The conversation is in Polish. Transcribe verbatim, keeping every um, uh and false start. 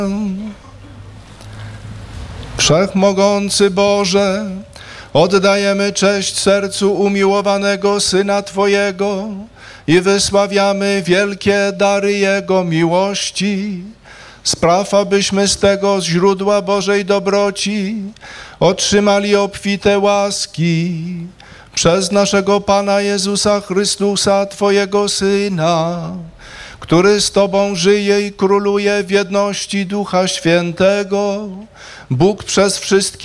Wszechmogący Boże, oddajemy cześć sercu umiłowanego Syna Twojego i wysławiamy wielkie dary Jego miłości. Spraw, abyśmy z tego źródła Bożej dobroci otrzymali obfite łaski przez naszego Pana Jezusa Chrystusa, Twojego Syna, który z Tobą żyje i króluje w jedności Ducha Świętego, Bóg przez wszystkie